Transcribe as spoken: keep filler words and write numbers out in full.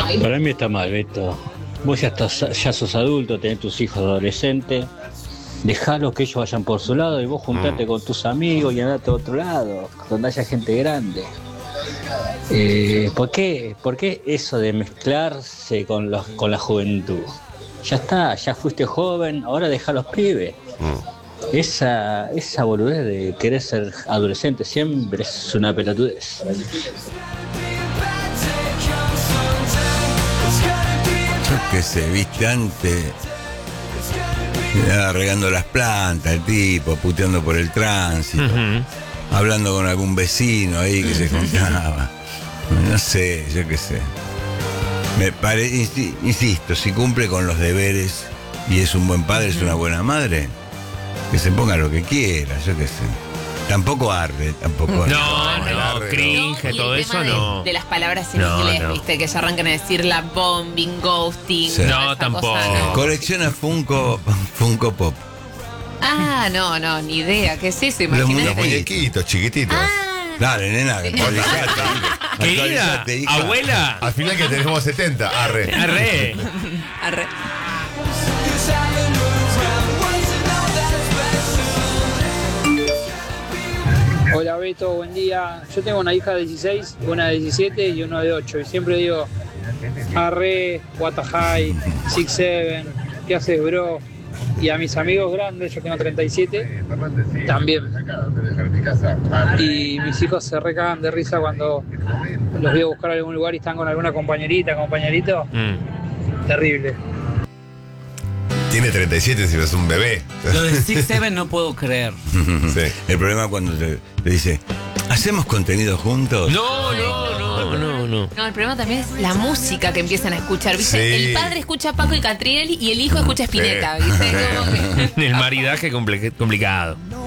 Para mí está mal, Beto. Vos ya, estás, ya sos adulto, tenés tus hijos adolescentes. Dejalos que ellos vayan por su lado y vos juntarte mm. con tus amigos y andate a otro lado, donde haya gente grande. Eh, ¿por qué, ¿Por qué eso de mezclarse con, los, con la juventud? Ya está, ya fuiste joven, ahora deja a los pibes. Mm. Esa, esa boludez de querer ser adolescente siempre es una pelotudez. Yo qué sé, viste, antes regando las plantas, el tipo, puteando por el tránsito, uh-huh. hablando con algún vecino ahí que se juntaba. No sé, yo qué sé. Me pare, insisto, si cumple con los deberes y es un buen padre, es una buena madre, que se ponga lo que quiera, yo qué sé. Tampoco arde, tampoco arde. No, no, arde, cringe, no. todo eso de, no. De las palabras en no, inglés, no. viste, que ya arrancan a decir la bombing, ghosting. Sí. No, tampoco. Cosa, no. Colecciona Funko, Funko Pop. Ah, no, no, ni idea. ¿Qué es eso? Los, los muñequitos chiquititos. Ah. Dale, nena, que querida, abuela. Al final que tenemos setenta, arre. Arre. Arre. Hola Beto, buen día. Yo tengo una hija de dieciséis, una de diecisiete y uno de ocho. Y siempre digo, arre, what the high, six seven, ¿qué haces, bro? Y a mis amigos grandes, yo tengo treinta y siete, también. Y mis hijos se recagan de risa cuando los voy a buscar a algún lugar y están con alguna compañerita, compañerito. Mm. Terrible. Tiene treinta y siete si es un bebé. Lo de six seven no puedo creer. Sí. El problema es cuando te, te dice, ¿hacemos contenido juntos? No, no, no, no, no. No, el problema también es la música que empiezan a escuchar, ¿viste? Sí. El padre escucha a Paco y Catriel y el hijo escucha a Spinetta, ¿viste? Como que... El maridaje complicado.